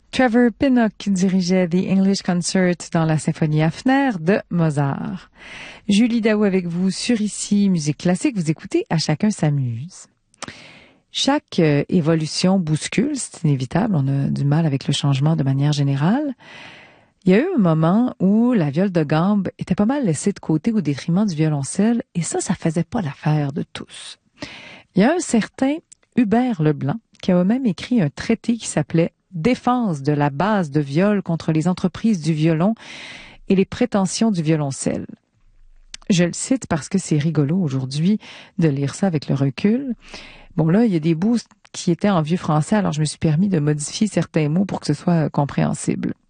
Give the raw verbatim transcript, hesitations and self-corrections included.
Trevor Pinnock dirigeait The English Concert dans la symphonie Hafner de Mozart. Julie Daou avec vous sur Ici Musique Classique. Vous écoutez À chacun s'amuse. Chaque euh, évolution bouscule, c'est inévitable. On a du mal avec le changement de manière générale. Il y a eu un moment où la viole de gambe était pas mal laissée de côté au détriment du violoncelle, et ça, ça faisait pas l'affaire de tous. Il y a un certain Hubert Leblanc qui a même écrit un traité qui s'appelait Défense de la base de viol contre les entreprises du violon et les prétentions du violoncelle. Je le cite parce que c'est rigolo aujourd'hui de lire ça avec le recul. Bon là, il y a des bouts qui étaient en vieux français, alors je me suis permis de modifier certains mots pour que ce soit compréhensible.